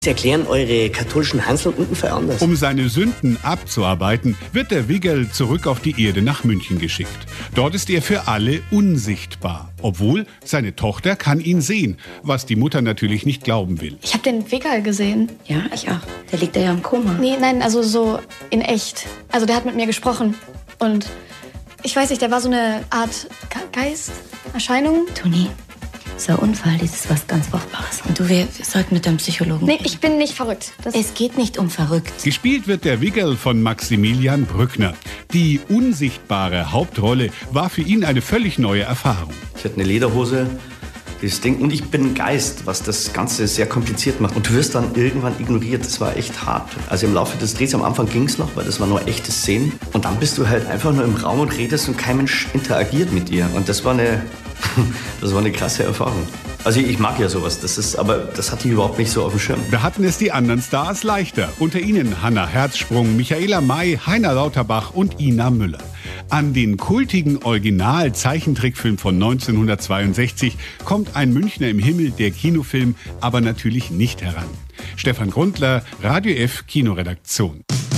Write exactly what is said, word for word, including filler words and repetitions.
Sie erklären eure katholischen Hansel unten anders. Um seine Sünden abzuarbeiten, wird der Wiggerl zurück auf die Erde nach München geschickt. Dort ist er für alle unsichtbar. Obwohl, seine Tochter kann ihn sehen, was die Mutter natürlich nicht glauben will. Ich habe den Wiggerl gesehen. Ja, ich auch. Der liegt ja im Koma. Nee, nein, also so in echt. Also der hat mit mir gesprochen. Und ich weiß nicht, der war so eine Art Geist, Erscheinung. Toni, dieser Unfall, das ist was ganz Furchtbares. Und du, wir, wir sollten mit deinem Psychologen Nee, reden. ich bin nicht verrückt. Das Es geht nicht um verrückt. Gespielt wird der Wiggerl von Maximilian Brückner. Die unsichtbare Hauptrolle war für ihn eine völlig neue Erfahrung. Ich hatte eine Lederhose, das Ding, und ich bin ein Geist, was das Ganze sehr kompliziert macht. Und du wirst dann irgendwann ignoriert. Das war echt hart. Also im Laufe des Drehs, am Anfang ging es noch, weil das war nur echte Szenen. Und dann bist du halt einfach nur im Raum und redest und kein Mensch interagiert mit dir. Und das war eine, das war eine krasse Erfahrung. Also ich mag ja sowas, das ist, aber das hatte ich überhaupt nicht so auf dem Schirm. Da hatten es die anderen Stars leichter. Unter ihnen Hannah Herzsprung, Michaela May, Heiner Lauterbach und Ina Müller. An den kultigen Original-Zeichentrickfilm von neunzehnhundertzweiundsechzig kommt Ein Münchner im Himmel, der Kinofilm, aber natürlich nicht heran. Stefan Grundler, Radio F Kinoredaktion.